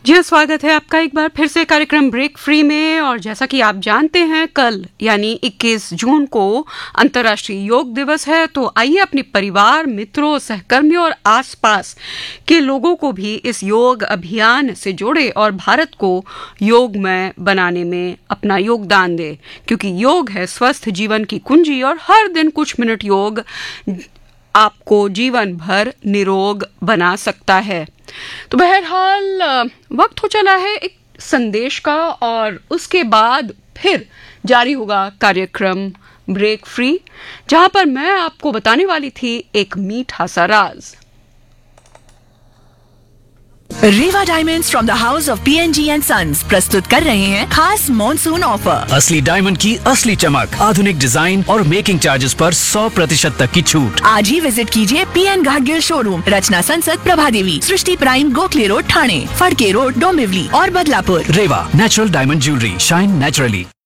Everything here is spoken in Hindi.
जी हाँ, स्वागत है आपका एक बार फिर से कार्यक्रम ब्रेक फ्री में। और जैसा कि आप जानते हैं, कल यानी 21 जून को अंतर्राष्ट्रीय योग दिवस है। तो आइए अपने परिवार, मित्रों, सहकर्मियों और आसपास के लोगों को भी इस योग अभियान से जोड़े और भारत को योगमय बनाने में अपना योगदान दे, क्योंकि योग है स्वस्थ जीवन की कुंजी और हर दिन कुछ मिनट योग आपको जीवन भर निरोग बना सकता है। तो बहरहाल वक्त हो चला है एक संदेश का और उसके बाद फिर जारी होगा कार्यक्रम ब्रेक फ्री, जहां पर मैं आपको बताने वाली थी एक मीठा सा राज। रेवा diamonds from the house of PNG and sons प्रस्तुत कर रहे हैं खास मॉनसून ऑफर। असली डायमंड की असली चमक, आधुनिक डिजाइन और मेकिंग चार्जेस पर 100% तक की छूट। आज ही विजिट कीजिए PN घाटगिल शोरूम, रचना संसद, प्रभादेवी, सृष्टि prime, Gokhale road, Thane, Phadke road, Dombivli और बदलापुर। रेवा natural diamond jewellery, shine naturally.